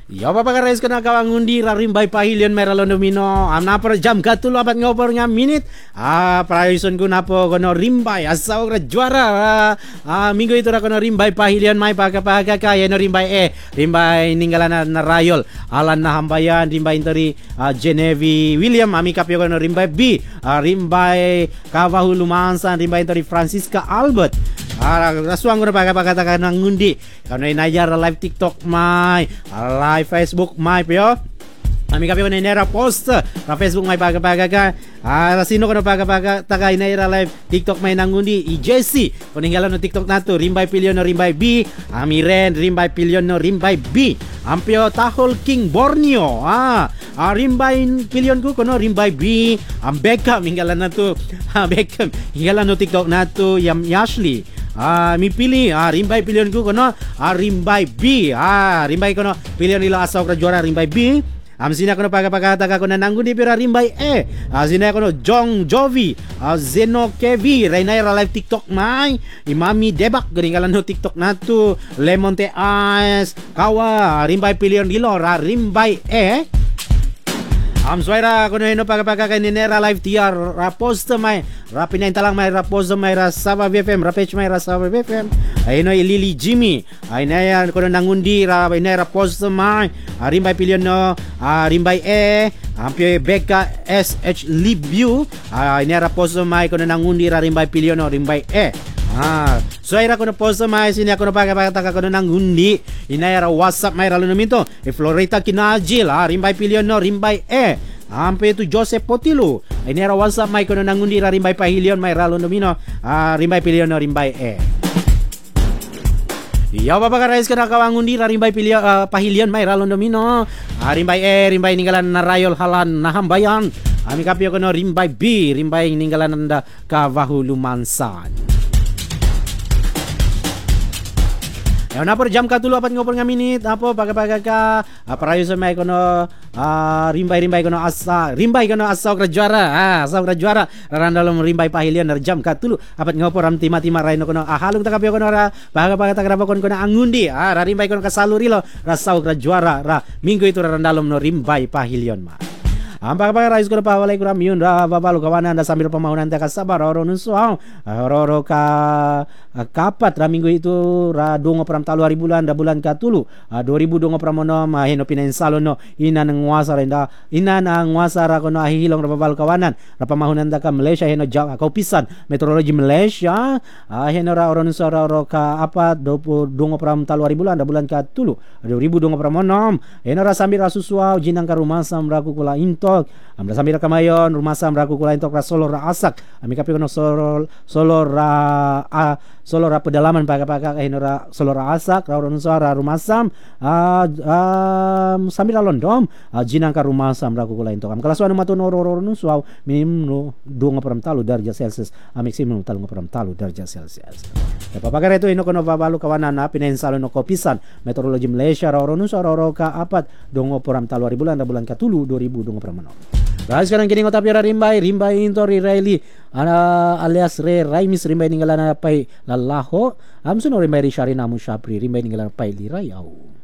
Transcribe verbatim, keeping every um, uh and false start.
Ya apa guys kena kawang undi rarimbai pahilion meralo domino am napor jam gatulo apat ngopor nga minit ah praison ko napo kono rimbai asaw ra juara ah minggu itu ra kono rimbai pahilion mai paga paga kaya no rimbai e rimbai ninggalan na rayol alan na hambayan rimbai interi ah, Genevi William ami kapyo kono rimbai B ah, rimbai Kavahulu Mansan rimbai interi Francisca Albert ah rasuang ko na paga paga taka nang ngundi kano inayar live TikTok mai live Facebook mai pyo ami kapyo na inera post na Facebook mai paga paga ka ah sino ko na paga paga taka inayar live TikTok mai nang ngundi i Jesse kuninggalan no TikTok nato rimbai pilyon no rimbai B ami ren rimbai pilyon no rimbai B ampyo tahol King Borneo ah ah rimbai pilyon ko kono rimbai B am Beckham inggalan nato ah Beckham inggalan no TikTok nato yam Ashley ah mi pilih ah rimbai pilihan ku kono ah rimbai B ah rimbai kono pilihan ila asaw ka juara rimbai B am sina kono paga paga taka kono nanggu di pira rimbai E ah sina kono Jong Jovi ah Zeno Kevi Rainay ra live TikTok mai imami debak garingalan no TikTok natu Lemon Te Ice kawa rimbai pilihan dilo ra rimbai E am suara kono ino paga paga kay ninera live T R ra post mai ra pinaintalang mai ra post mai ra Saba B F M ra page mai ra Saba B F M ay no Lily Jimmy ay na yan kono nangundi ra inera post mai rimbai pilihan no rimbai E ampio Becca S H Libu ay inera post mai kono nangundi ra rimbai pilihan no rimbai E ah so ira kono post mai sini ako paga paga taka kono nang hundi inayara WhatsApp mai ralo minto e Florita Kinajil ah rimbai pilihan no rimbai E ampe itu Joseph Potilo inayara WhatsApp mai kono nang hundi ra rimbai pahilion mai ralo nomino ah rimbai pilihan no rimbai E ya baba karais kana kawang undi ra rimbai pilihan uh, pahilion mai ralo nomino ah rimbai E rimbai ninggalan na rayol halan na hambayan ami kapyo kono rimbai B rimbai ninggalan anda Kavahulu Mansan. Ya na por jam katulo apat ngopor nga minit apo paga-paga ka parayo sa may kono uh, rimbay-rimbay kono asa rimbay kono asa ka juara ah asa ka juara rarandalo rimbay pahilian na jam katulo apat ngopor am tima-tima ray no kono ah halong takapyo kono ra paga-paga tagrabakon kono angundi ah rimbay kono kasalurilo rasaw ka juara ra minggu itu rarandalo no rimbay pahilian ma Ampak apa rais ko na pawalay ko ram yun ra babalo kawanan da sambil pamahunan ta kasabar oro nunso oro ka kapat ra minggu itu ra dongo pram talo hari bulan da bulan ka tulu dua ribu dongo pram no ma heno pinensalo no ina nang nguasa renda ina nang nguasa ra kono ahilong ra babalo kawanan ra pamahunan ta ka Malaysia heno jaw kau pisan meteorologi Malaysia heno ra oro nunso ra oro ka apa dongo pram talo hari bulan da bulan ka tulu dua ribu dongo pram nom heno ra sambil ra susua jinang ka rumah sam ra kukula into amra samira kamayon rumah sam raku kulain tok ra solo ra asak ami kapi kono solo solo ra a solo ra pedalaman paga-paga eh ra solo ra asak ra ron suara rumah sam a um, samira londom jinang ka rumah sam raku kulain tok am kala suanu matu no ro ro no suau minimum no dua pram talu darja celsius a maksimum talu pram talu darja celsius ya papaga reto ino kono babalu kawanan na pinensalo no kopisan meteorologi Malaysia ra ron suara ro ka apat dongo pram talu hari bulan da bulan ka tulu dua ribu dongo pram Rais sekarang kini ngotap yara rimbai rimbai intori Riley ana alias Re Raimis rimbai ninggalan pai lalaho amsun rimbai ri Sharina Musyapri rimbai ninggalan pai li rayau